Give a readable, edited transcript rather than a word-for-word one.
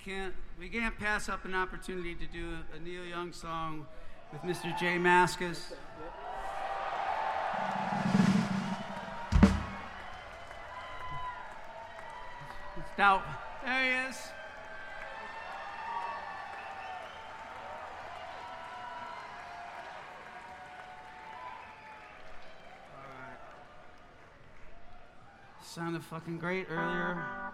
can't pass up an opportunity to do a Neil Young song with Mr. J Mascis. It's dope. There he is. All right. Sounded fucking great earlier.